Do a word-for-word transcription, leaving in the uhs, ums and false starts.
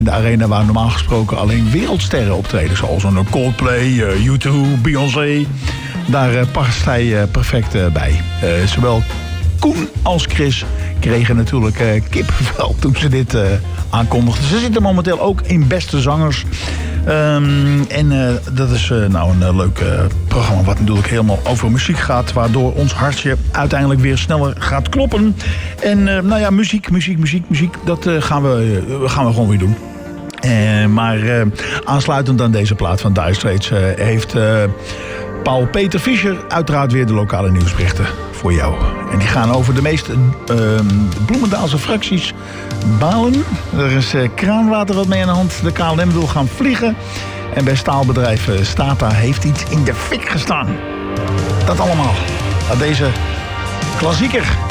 De arena waar normaal gesproken alleen wereldsterren optreden. Zoals een Coldplay, uh, U twee, Beyoncé. Daar uh, past hij uh, perfect uh, bij. Uh, zowel Koen als Chris kregen natuurlijk uh, kippenvel toen ze dit uh, aankondigden. Ze zitten momenteel ook in Beste Zangers. Um, en uh, dat is uh, nou een uh, leuk uh, programma wat natuurlijk helemaal over muziek gaat. Waardoor ons hartje uiteindelijk weer sneller gaat kloppen. En uh, nou ja, muziek, muziek, muziek, muziek. Dat uh, gaan, we, uh, gaan we gewoon weer doen. Uh, maar uh, aansluitend aan deze plaat van Dire Straits uh, heeft uh, Paul Peter Fischer uiteraard weer de lokale nieuwsberichten voor jou. En die gaan over de meest uh, Bloemendaalse fracties balen. Er is uh, kraanwater wat mee aan de hand. De K L M wil gaan vliegen. En bij staalbedrijf uh, Stata heeft iets in de fik gestaan. Dat allemaal. Aan deze klassieker.